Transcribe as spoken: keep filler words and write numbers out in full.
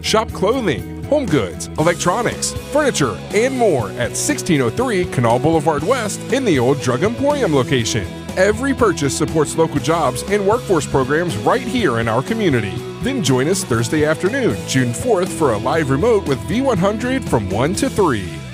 Shop clothing, home goods, electronics, furniture, and more at sixteen oh three Canal Boulevard West in the old Drug Emporium location. Every purchase supports local jobs and workforce programs right here in our community. Then join us Thursday afternoon, June fourth, for a live remote with V one hundred from one to three.